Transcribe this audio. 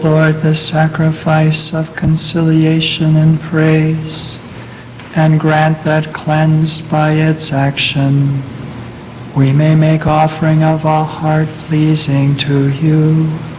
Lord, the sacrifice of conciliation and praise, and grant that cleansed by its action, we may make offering of a heart pleasing to you.